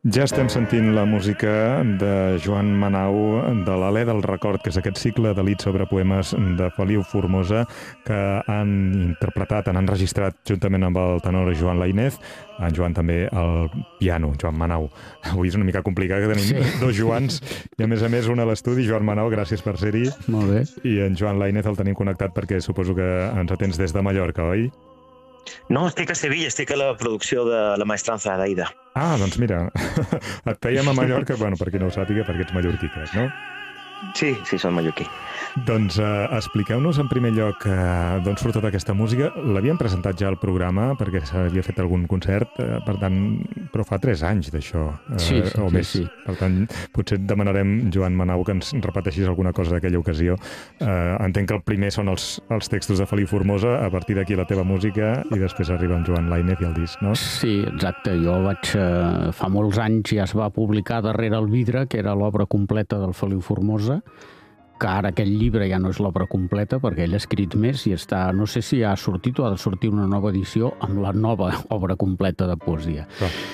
Ja estem sentint la música de Joan Manau, de l'Alè del Record, que és aquest cicle de lit sobre poemes de Feliu Formosa, que han interpretat, han enregistrat juntament amb el tenor Joan Lainez, en Joan també al piano, Joan Manau. Avui és una mica complicat, que tenim dos Joans, i a més un a l'estudi. Joan Manau, gràcies per ser-hi. Molt bé. I en Joan Lainez el tenim connectat perquè suposo que ens atens des de Mallorca, oi? No, estic a Sevilla, estic a la producció de La Maestranza d'Aida. Ah, doncs mira, et fèiem a Mallorca, bueno, per qui no ho sàpiga, perquè ets mallorquí, crec, no? Sí, soc mallorquí. Doncs expliqueu-nos en primer lloc d'on surt tota aquesta música. L'havíem presentat ja al programa perquè s'havia fet algun concert, per tant, però fa 3 anys d'això, o més. Sí. Per tant, potser et demanarem, Joan Manau, que ens repeteixis alguna cosa d'aquella ocasió. Entenc que el primer són els textos de Feliu Formosa, a partir d'aquí la teva música, i després arriba en Joan Lainez i el disc, no? Sí, exacte. Jo vaig... fa molts anys ja es va publicar Darrere el vidre, que era l'obra completa del Feliu Formosa, que ara aquest llibre ja no és l'obra completa perquè ell ha escrit més i està, no sé si ha sortit o ha de sortir una nova edició amb la nova obra completa de poesia.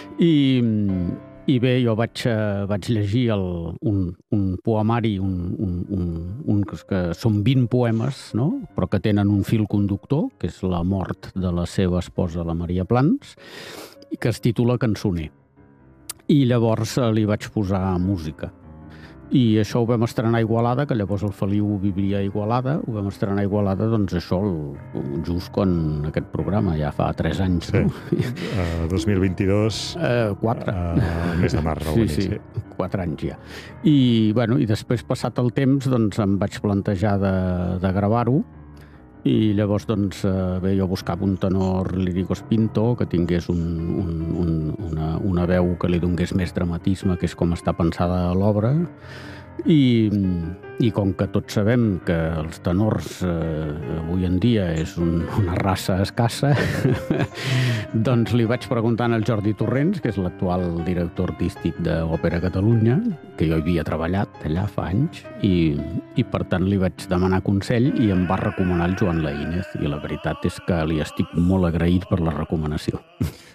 I bé, jo vaig llegir un poemari, que són 20 poemes, no? Però que tenen un fil conductor, que és la mort de la seva esposa, la Maria Plans, i que es titula Cançoner. I llavors li vaig posar música. I això ho vam estrenar a Igualada, que llavors el Feliu vivia a Igualada, ho vam estrenar a Igualada, doncs això, just quan aquest programa, ja fa 3 anys. Sí, no? 2022... 4. El mes de març. Sí, 4 anys ja. I després, passat el temps, doncs em vaig plantejar de gravar-ho, i llavors, doncs, jo buscava un tenor líricos pinto que tingués una veu que li donés més dramatisme, que és com està pensada l'obra, i com que tots sabem que els tenors avui en dia és una raça escassa, doncs li vaig preguntar al Jordi Torrents, que és l'actual director artístic d'Òpera Catalunya, que jo havia treballat allà fa anys, i per tant li vaig demanar consell i em va recomanar el Joan Lainez, i la veritat és que li estic molt agraït per la recomanació.